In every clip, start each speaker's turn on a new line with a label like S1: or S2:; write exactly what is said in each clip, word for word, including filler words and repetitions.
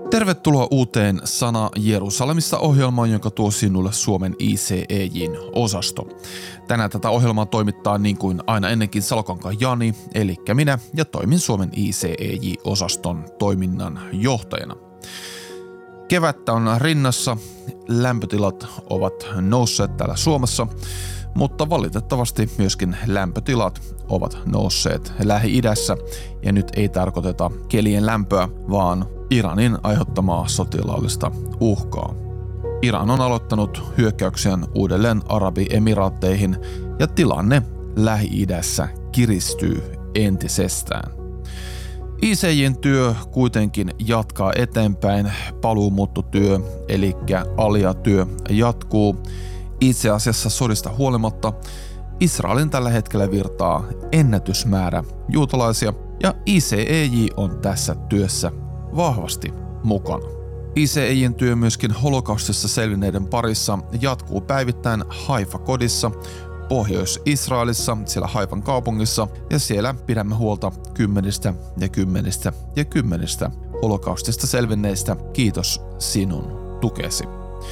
S1: Tervetuloa uuteen Sana Jerusalemista -ohjelmaan, jonka tuo sinulle Suomen I C E J:n osasto. Tänään tätä ohjelmaa toimittaa niin kuin aina ennenkin Salokankaan Jani, eli minä, ja toimin Suomen I C E J-osaston toiminnan johtajana. Kevättä on rinnassa, lämpötilat ovat nousseet täällä Suomessa, mutta valitettavasti myöskin lämpötilat ovat nousseet Lähi-idässä, ja nyt ei tarkoiteta kelien lämpöä, vaan Iranin aiheuttamaa sotilaallista uhkaa. Iran on aloittanut hyökkäyksen uudelleen Arabiemiraatteihin ja tilanne Lähi-idässä kiristyy entisestään. I C J:n työ kuitenkin jatkaa eteenpäin, paluumuuttotyö eli Alia-työ jatkuu. Itse asiassa sodista huolimatta Israelin tällä hetkellä virtaa ennätysmäärä juutalaisia ja I C E J on tässä työssä vahvasti mukana. I C E J:n työ myöskin holokaustissa selvinneiden parissa jatkuu päivittäin Haifa-kodissa Pohjois-Israelissa, siellä Haifan kaupungissa, ja siellä pidämme huolta kymmenistä ja kymmenistä ja kymmenistä holokaustista selvinneistä. Kiitos sinun tukesi.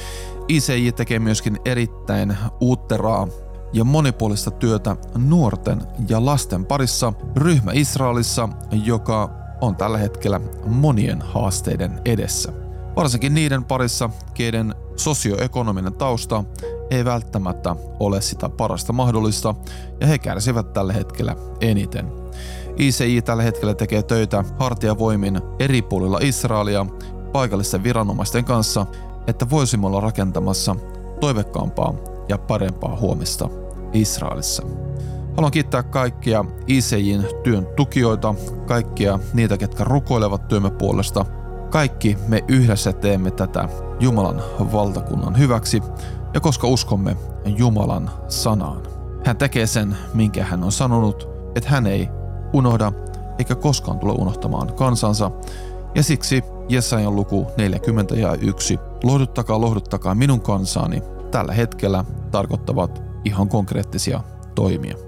S1: I C J tekee myöskin erittäin uutteraa ja monipuolista työtä nuorten ja lasten parissa ryhmä Israelissa, joka on tällä hetkellä monien haasteiden edessä. Varsinkin niiden parissa, keiden sosioekonominen tausta ei välttämättä ole sitä parasta mahdollista, ja he kärsivät tällä hetkellä eniten. I C J tällä hetkellä tekee töitä hartiavoimin eri puolilla Israelia paikallisten viranomaisten kanssa, että voisimme olla rakentamassa toivekkaampaa ja parempaa huomista Israelissa. Haluan kiittää kaikkia I C J:n työn tukijoita, kaikkia niitä, ketkä rukoilevat työmme puolesta. Kaikki me yhdessä teemme tätä Jumalan valtakunnan hyväksi, ja koska uskomme Jumalan sanaan. Hän tekee sen, minkä hän on sanonut, että hän ei unohda eikä koskaan tule unohtamaan kansansa, ja siksi Jesajan luku neljäkymmentäyksi, lohduttakaa, lohduttakaa minun kansaani, tällä hetkellä tarkoittavat ihan konkreettisia toimia.